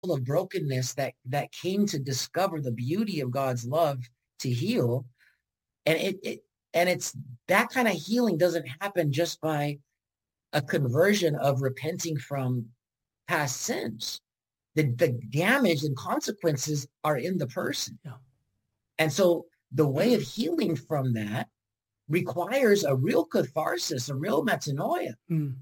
of brokenness that came to discover the beauty of God's love to heal. And it's that kind of healing doesn't happen just by a conversion of repenting from past sins. The damage and consequences are in the person. Yeah. And so the way of healing from that requires a real catharsis, a real metanoia. Mm.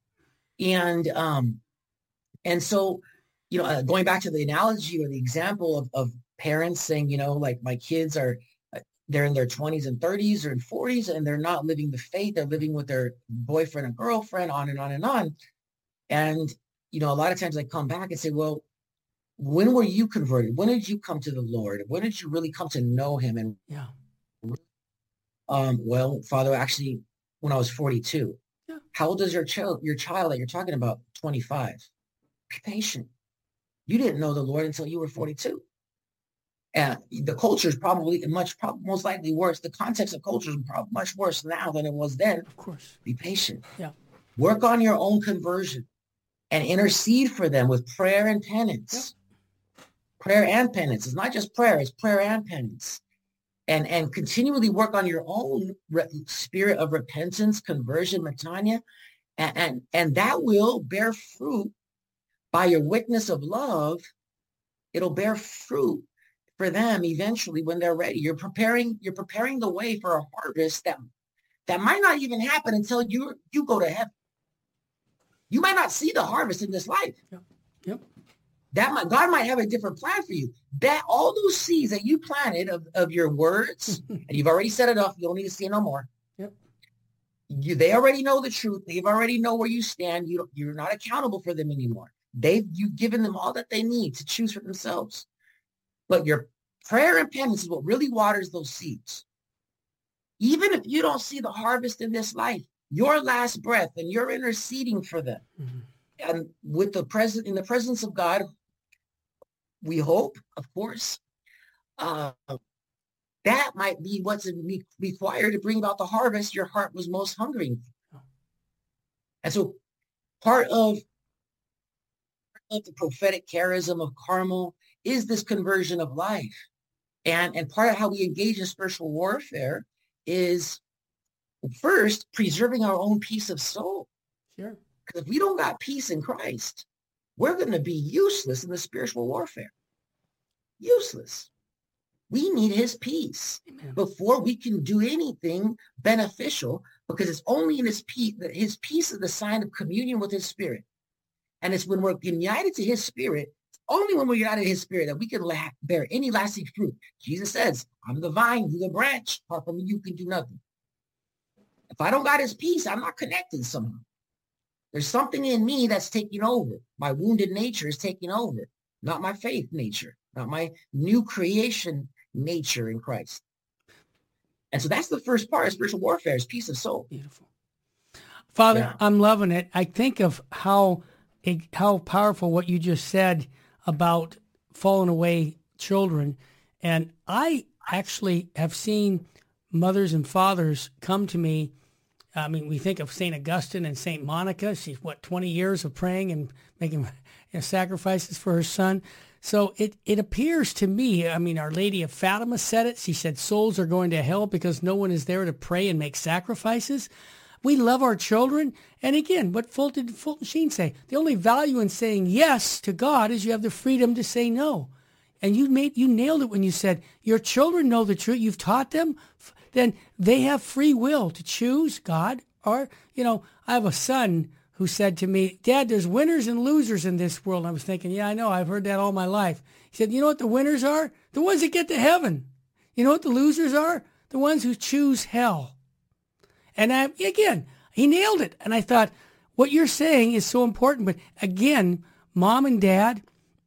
And so, going back to the analogy or the example of parents saying, like my kids they're in their 20s and 30s or in 40s and they're not living the faith. They're living with their boyfriend and girlfriend, on and on and on. And, a lot of times I come back and say, well, when were you converted? When did you come to the Lord? When did you really come to know him? And yeah. Well, Father, actually, when I was 42. Yeah. How old is your child that you're talking about? 25. Be patient. You didn't know the Lord until you were 42. And the culture is probably most likely worse. The context of culture is much worse now than it was then. Of course. Be patient. Yeah. Work on your own conversion and intercede for them with prayer and penance. Yep. Prayer and penance. It's not just prayer. It's prayer and penance. And continually work on your own spirit of repentance, conversion, metanoia, and that will bear fruit by your witness of love. It'll bear fruit for them eventually when they're ready. You're preparing the way for a harvest that might not even happen until you go to heaven. You might not see the harvest in this life. Yep. God might have a different plan for you. That all those seeds that you planted of your words, and you've already set it off, you don't need to see it no more. Yep. They already know the truth. They've already know where you stand. You're not accountable for them anymore. You've given them all that they need to choose for themselves. But your prayer and penance is what really waters those seeds. Even if you don't see the harvest in this life, your last breath and you're interceding for them. Mm-hmm. And in the presence of God, we hope, of course, that might be what's required to bring about the harvest your heart was most hungering for. And so part of the prophetic charism of Carmel is this conversion of life. And part of how we engage in spiritual warfare is first preserving our own peace of soul. Sure. Because if we don't got peace in Christ, we're going to be useless in the spiritual warfare. Useless. We need his peace. Amen. Before we can do anything beneficial, because it's only in his peace is the sign of communion with his spirit. And it's when we're united to his spirit, only when we're united to his spirit that we can bear any lasting fruit. Jesus says, I'm the vine, you're the branch. Apart from me, you can do nothing. If I don't got his peace, I'm not connected somehow. There's something in me that's taking over. My wounded nature is taking over, not my faith nature, not my new creation nature in Christ. And so that's the first part of spiritual warfare is peace of soul. Beautiful. Father, I'm loving it. I think of how powerful what you just said about fallen away children. And I actually have seen mothers and fathers come to me. I mean, we think of St. Augustine and St. Monica. She's, 20 years of praying and making sacrifices for her son. So it appears to me, I mean, Our Lady of Fatima said it. She said souls are going to hell because no one is there to pray and make sacrifices. We love our children. And again, what Fulton Sheen say? The only value in saying yes to God is you have the freedom to say no. And you nailed it when you said your children know the truth. You've taught them. Then they have free will to choose God. Or, I have a son who said to me, Dad, there's winners and losers in this world. And I was thinking, yeah, I know. I've heard that all my life. He said, you know what the winners are? The ones that get to heaven. You know what the losers are? The ones who choose hell. And again, he nailed it. And I thought, what you're saying is so important. But again, Mom and Dad,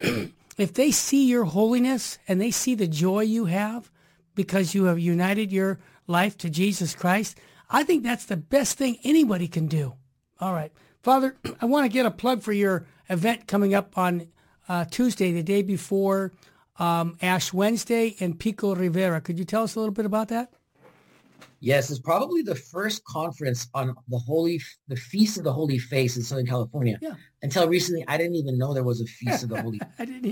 if they see your holiness and they see the joy you have because you have united your life to Jesus Christ, I think that's the best thing anybody can do. All right. Father, I want to get a plug for your event coming up on Tuesday, the day before Ash Wednesday in Pico Rivera. Could you tell us a little bit about that? Yes, it's probably the first conference on the Feast of the Holy Face in Southern California. Yeah. Until recently, I didn't even know there was a Feast of the Holy I didn't